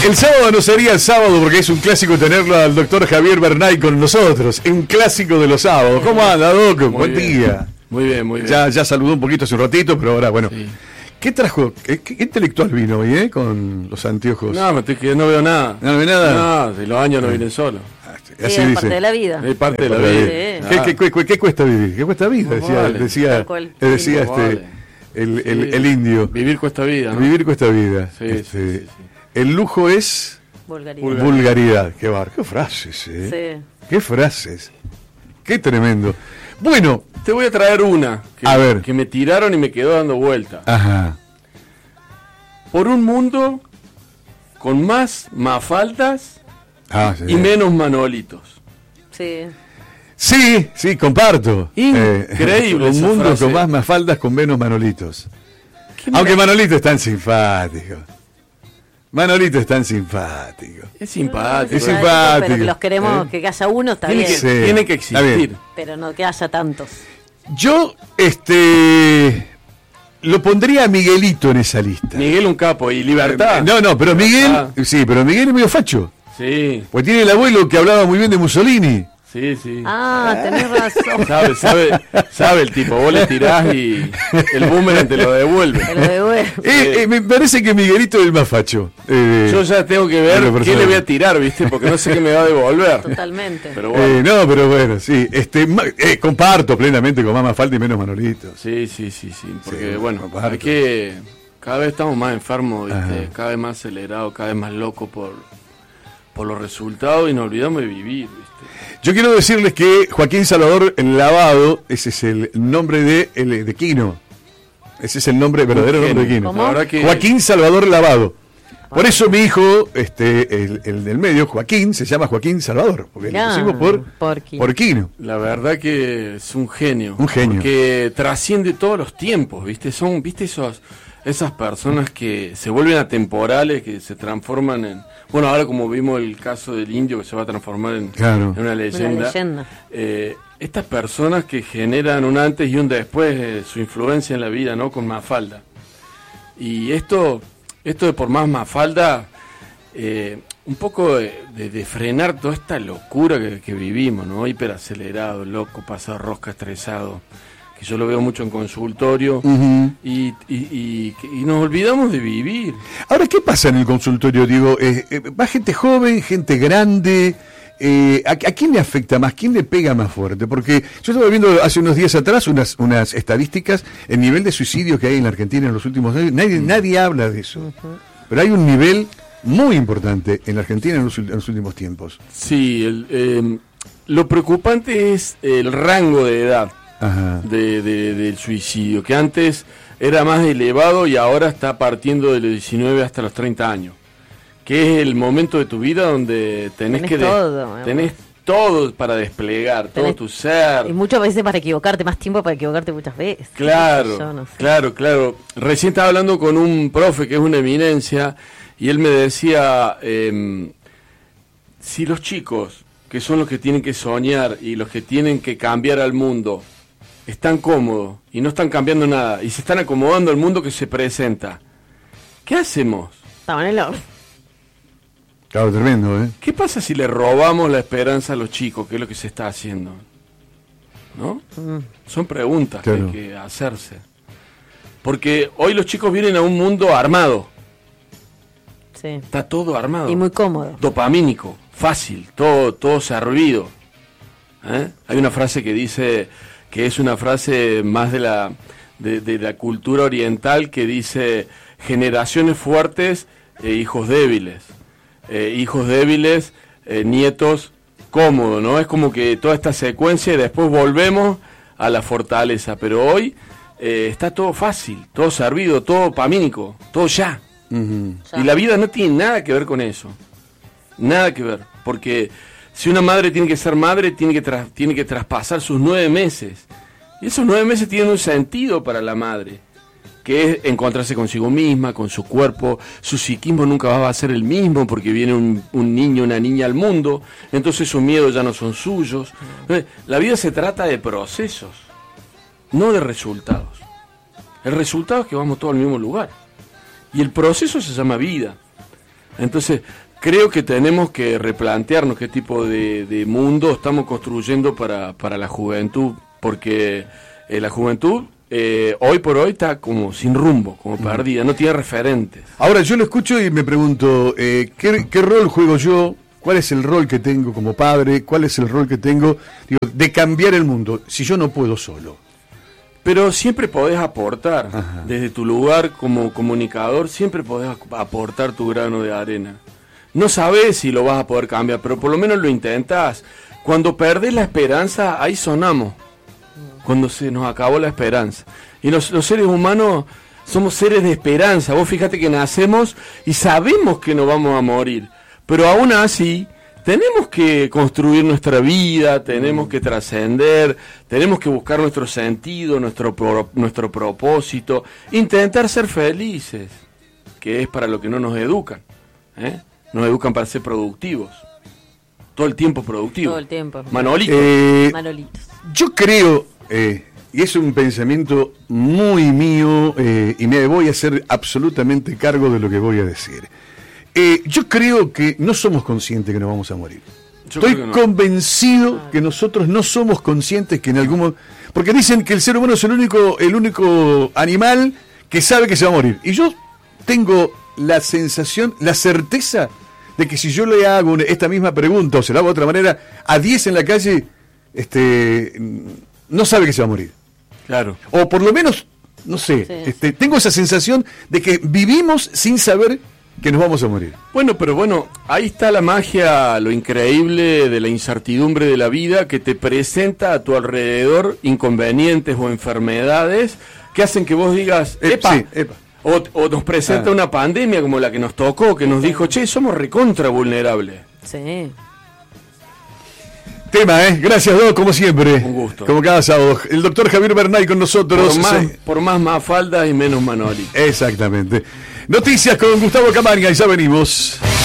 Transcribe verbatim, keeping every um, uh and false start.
El sábado no sería el sábado porque es un clásico tenerlo al doctor Javier Bernay con nosotros. Un clásico de los sábados. ¿Cómo anda, Doc? Muy Buen bien. día. Muy bien, muy bien. Ya, ya saludó un poquito hace un ratito, pero ahora, bueno. Sí. ¿Qué trajo? ¿Qué, qué intelectual vino hoy, eh? Con los anteojos. No, me estoy que no veo nada. ¿No ve nada? No, si los años no vienen solos. Así Sí, es dice. parte de la vida. Es parte de la Parte vida. de- Sí. ¿Qué, Ah. qué, qué- qué cuesta vivir? ¿Qué cuesta vida? No Decía, vale. decía, Tal cual. eh, decía No este, vale. el, el, Sí. el indio. Vivir cuesta vida, ¿no? Vivir cuesta vida. Sí, Este, sí, sí, sí. El lujo es Vulgaridad. Vulgar- vulgaridad. Qué bar, qué frases, eh. Sí. Qué frases. Qué tremendo. Bueno, Te voy a traer una que, A ver. que me tiraron y me quedó dando vuelta. ajá. Por un mundo con más mafaldas Ah, sí. y menos manolitos. Sí. Sí, sí, comparto. Increíble Eh, un esa mundo frase. con más mafaldas, con menos manolitos. ¿Qué me- Aunque Manolito es tan simpático. Manolito es tan simpático. Es simpático. Es simpático. Pero que los queremos, ¿Eh? que haya uno está Tiene bien. que, Sí. tiene que Está bien. existir. Pero no que haya tantos. Yo, este, lo pondría a Miguelito en esa lista. Miguel un capo y libertad. Eh, No, no, pero Miguel, Libertad. sí, pero Miguel es medio facho. Sí, Pues tiene el abuelo que hablaba muy bien de Mussolini. sí, sí. Ah, tenés razón. Sabe, sabe, sabe el tipo. Vos le tirás y el boomerang te lo devuelve. Te lo devuelvo. Eh, eh, me parece que Miguelito es el más facho. Eh, Yo ya tengo que ver Bueno, qué personal. le voy a tirar, ¿viste? Porque no sé qué me va a devolver. Totalmente. Pero bueno. eh, no, pero bueno, sí. Este, ma- eh, comparto plenamente con más Mafalda y menos Manolitos. Sí, sí, sí, sí. Porque Sí, bueno, comparto. hay que. Cada vez estamos más enfermos, ¿viste? Ajá. Cada vez más acelerados, cada vez más locos por, por los resultados y nos olvidamos de vivir, ¿viste? Yo quiero decirles que Joaquín Salvador Lavado, ese es el nombre de, el, de Quino. Ese es el nombre, verdadero Un nombre de genio. Quino. ¿Cómo? La verdad que Joaquín Salvador Lavado. Por eso mi hijo, este, el, el del medio, Joaquín, se llama Joaquín Salvador. Porque le Ah, pusimos por, por Quino. por Quino. La verdad que es un genio. Un genio. Porque trasciende todos los tiempos, ¿viste? Son, ¿viste? Esos, esas personas que se vuelven atemporales, que se transforman en... Bueno, ahora como vimos el caso del indio que se va a transformar en, Claro. en una leyenda. Una leyenda. Eh, estas personas que generan un antes y un después de su influencia en la vida, ¿no? Con Mafalda. Y esto, esto de por más Mafalda, eh, un poco de, de- de frenar toda esta locura que, que vivimos, ¿no? Hiperacelerado, loco, pasado rosca, estresado, que yo lo veo mucho en consultorio, Ujú. y, y, y- y nos olvidamos de vivir. Ahora, ¿qué pasa en el consultorio? Digo, eh, eh, ¿va gente joven, gente grande? Eh, ¿a, a quién le afecta más? ¿Quién le pega más fuerte? Porque yo estaba viendo hace unos días atrás unas, unas estadísticas, el nivel de suicidio que hay en la Argentina en los últimos años. Nadie, nadie habla de eso. Pero hay un nivel muy importante en la Argentina en los, ul- en los últimos tiempos. Sí, el, eh, lo preocupante es el rango de edad Ajá. de, de- del suicidio, que antes era más elevado y ahora está partiendo de los diecinueve hasta los treinta años, que es el momento de tu vida donde tenés, Tenés que de- todo, mi tenés todo para desplegar, todo Tenés- tu ser. Y muchas veces para equivocarte, más tiempo para equivocarte muchas veces. Claro, Yo no sé. claro, claro. Recién estaba hablando con un profe que es una eminencia y él me decía, em, si los chicos, que son los que tienen que soñar y los que tienen que cambiar al mundo, están cómodos y no están cambiando nada y se están acomodando al mundo que se presenta, ¿qué hacemos? Está bueno. Claro, tremendo, ¿eh? ¿Qué pasa si le robamos la esperanza a los chicos, que es lo que se está haciendo? ¿No? Son preguntas Claro. que hay que hacerse. Porque hoy los chicos vienen a un mundo armado. Sí. Está todo armado. Y muy cómodo. Dopamínico, fácil, todo, todo servido. ¿Eh? Hay una frase que dice, que es una frase más de la, de, de la cultura oriental, que dice generaciones fuertes e hijos débiles. Eh, hijos débiles, eh, nietos cómodos, ¿no? Es como que toda esta secuencia y después volvemos a la fortaleza. Pero hoy eh, está todo fácil, todo servido, todo dopamínico, todo ya. Ujú. Ya. Y la vida no tiene nada que ver con eso. Nada que ver. Porque si una madre tiene que ser madre, tiene que, tras- tiene que traspasar sus nueve meses. Y esos nueve meses tienen un sentido para la madre, que es encontrarse consigo misma, con su cuerpo. Su psiquismo nunca va a ser el mismo porque viene un, un niño, una niña al mundo. Entonces sus miedos ya no son suyos. Entonces, la vida se trata de procesos, no de resultados. El resultado es que vamos todos al mismo lugar. Y el proceso se llama vida. Entonces, creo que tenemos que replantearnos qué tipo de, de mundo estamos construyendo para, para la juventud, porque eh, la juventud eh, hoy por hoy está como sin rumbo, como perdida, no tiene referentes. Ahora yo lo escucho y me pregunto, eh, ¿qué, ¿qué rol juego yo? ¿Cuál es el rol que tengo como padre? ¿Cuál es el rol que tengo, digo, de cambiar el mundo si yo no puedo solo? Pero siempre podés aportar, Ajá. desde tu lugar como comunicador, siempre podés aportar tu grano de arena. No sabés si lo vas a poder cambiar, pero por lo menos lo intentás. Cuando perdés la esperanza, ahí sonamos. Cuando se nos acabó la esperanza. Y los, los seres humanos somos seres de esperanza. Vos fíjate que nacemos y sabemos que nos vamos a morir. Pero aún así, tenemos que construir nuestra vida, tenemos que trascender, tenemos que buscar nuestro sentido, nuestro, pro, nuestro propósito, intentar ser felices, que es para lo que no nos educan. ¿eh? Nos educan para ser productivos. Todo el tiempo productivos. Todo el tiempo. Manolito. Eh, Manolitos. Yo creo, eh, y es un pensamiento muy mío, eh, y me voy a hacer absolutamente cargo de lo que voy a decir. Eh, yo creo que no somos conscientes que nos vamos a morir. Yo Estoy creo que no. convencido que nosotros no somos conscientes que en algún momento... Porque dicen que el ser humano es el único, el único animal que sabe que se va a morir. Y yo tengo la sensación, la certeza de que si yo le hago una, esta misma pregunta, o se la hago de otra manera, a diez en la calle, este, no sabe que se va a morir. Claro. O por lo menos, no sé, Sí. este, tengo esa sensación de que vivimos sin saber que nos vamos a morir. Bueno, pero bueno, ahí está la magia, lo increíble de la incertidumbre de la vida que te presenta a tu alrededor inconvenientes o enfermedades que hacen que vos digas, Eh, epa, sí, epa. O, o nos presenta Ah. una pandemia como la que nos tocó, que nos dijo, che, somos recontra vulnerables. Sí. Tema, ¿eh? Gracias, Doc, como siempre. Un gusto. Como cada sábado. El doctor Javier Bernay con nosotros. Por más, Sí. por más mafaldas y menos Manoli. Exactamente. Noticias con Gustavo Camarga y ya venimos.